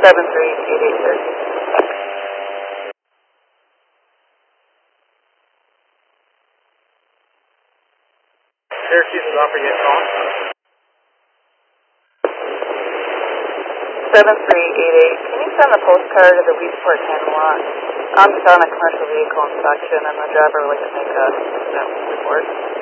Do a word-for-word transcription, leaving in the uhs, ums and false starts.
seven three eight eight thirty. Syracuse is offering you a call. seven three eight eight. Can you send a postcard to the Weedsport ten lot? I'm just on a commercial vehicle inspection and the driver would like to make a you know, report.